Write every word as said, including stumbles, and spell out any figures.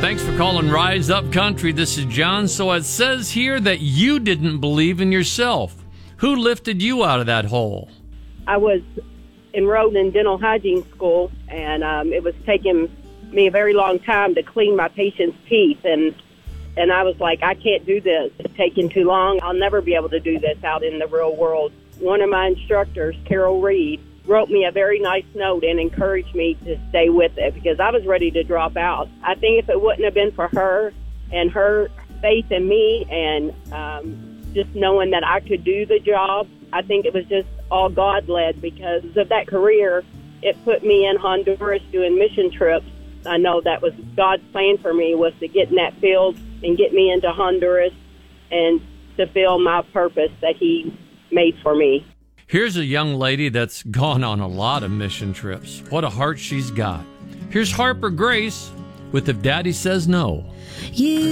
Thanks for calling Rise Up Country. This is John. So it says here that you didn't believe in yourself. Who lifted you out of that hole? I was enrolled in dental hygiene school, and um, it was taking me a very long time to clean my patients' teeth. And and I was like, I can't do this. It's taking too long. I'll never be able to do this out in the real world. One of my instructors, Carol Reed, wrote me a very nice note and encouraged me to stay with it because I was ready to drop out. I think if it wouldn't have been for her and her faith in me and um, just knowing that I could do the job, I think it was just all God-led because of that career. It put me in Honduras doing mission trips. I know that was God's plan for me was to get in that field and get me into Honduras and to fulfill my purpose that He made for me. Here's a young lady that's gone on a lot of mission trips. What a heart she's got. Here's Harper Grace with If Daddy Says No. You